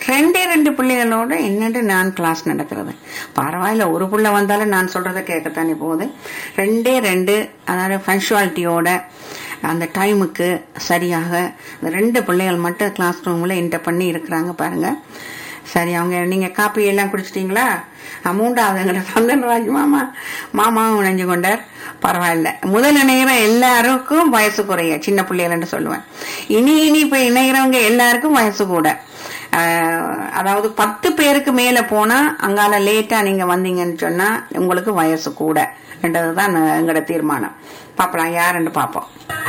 ரெண்டு பிள்ளைகளோட என்னட்டு நான் கிளாஸ் நடக்கிறது. பரவாயில்ல, ஒரு புள்ள வந்தாலும் நான் சொல்றதை கேட்கத்தானே போகுது. ரெண்டு அதாவது பங்க்சுவாலிட்டியோட அந்த டைமுக்கு சரியாக இந்த 2 பிள்ளைகள் மட்டும் கிளாஸ் ரூம்ல என்டர் பண்ணி இருக்கிறாங்க பாருங்க. சரி, அவங்க நீங்க காப்பி எல்லாம் குடிச்சிட்டீங்களா? 3வது சந்தன்ராஜ் மாமாவும் இணைஞ்சு கொண்டார். பரவாயில்ல, முதல் இணைகிற எல்லாருக்கும் வயசு குறைய சின்ன பிள்ளைகள் சொல்லுவேன். இனி இப்ப இணைகிறவங்க எல்லாருக்கும் வயசு கூட. அதாவது 10 பேருக்கு மேல போனா அங்கால லேட்டா நீங்க வந்தீங்கன்னு சொன்னா உங்களுக்கு வயசு கூட என்றதுதான் எங்களோட தீர்மானம். பாப்பலாம் யாருன்னு பாப்போம்.